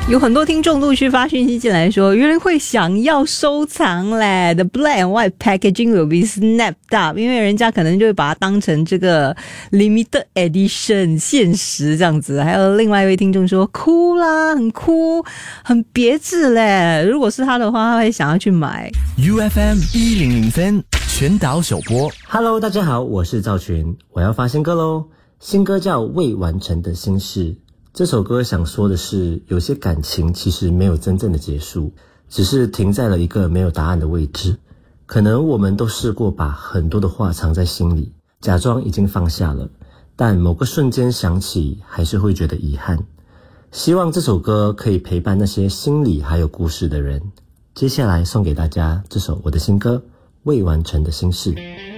有很多听众陆续发讯息进来说，原来会想要收藏嘞 ，The black and white packaging will be snapped up， 因为人家可能就会把它当成这个 limited edition 限时这样子。还有另外一位听众说，酷啦，很酷，很别致嘞。如果是他的话，他会想要去买。 UFM 1003全岛首播。 Hello， 大家好，我是赵群，我要发新歌咯。新歌叫《未完成的心事》。这首歌想说的是，有些感情其实没有真正的结束，只是停在了一个没有答案的位置。可能我们都试过把很多的话藏在心里，假装已经放下了，但某个瞬间想起，还是会觉得遗憾。希望这首歌可以陪伴那些心里还有故事的人。接下来送给大家这首我的新歌《未完成的心事》。